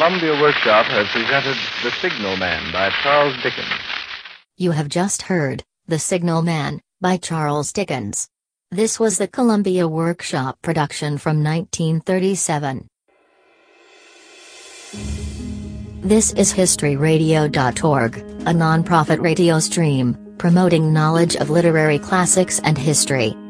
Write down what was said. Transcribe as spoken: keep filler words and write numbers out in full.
Columbia Workshop has presented The Signal Man by Charles Dickens. You have just heard The Signal Man by Charles Dickens. This was the Columbia Workshop production from nineteen thirty-seven. This is History Radio dot org, a non-profit radio stream, promoting knowledge of literary classics and history.